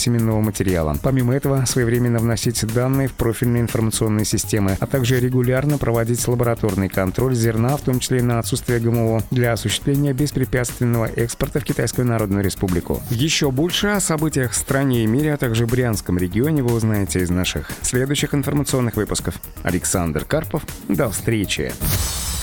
семенного материала. Помимо этого, своевременно вносить данные в профильные информационные системы, а также регулярно проводить лабораторный контроль зерна, в том числе на отсутствие ГМО, для осуществления беспрепятственного экспорта в Китайскую Народную Республику. Еще больше о событиях в стране и мире, а также Брянском регионе вы узнаете из наших следующих информационных выпусков. Александр Карпов. До встречи!